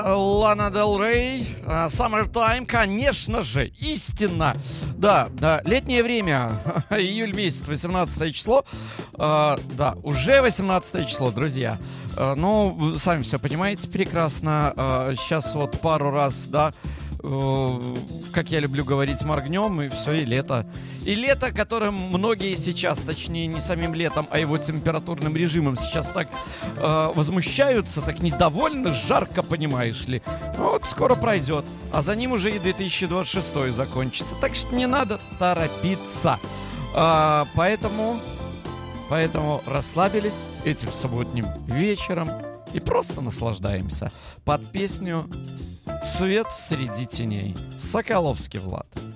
Лана Дель Рей, Summertime, конечно же, истинно. Да, летнее время, июль месяц, 18 число. Да, уже 18 число, друзья. Ну, вы сами все понимаете прекрасно. Сейчас вот пару раз, да, как я люблю говорить, моргнем, и все, и лето. И лето, которым многие сейчас, точнее, не самим летом, а его температурным режимом сейчас так возмущаются, так недовольны, жарко, понимаешь ли. Вот скоро пройдет, а за ним уже и 2026 закончится. Так что не надо торопиться. Поэтому расслабились этим субботним вечером и просто наслаждаемся под песню «Свет среди теней». Соколовский Влад.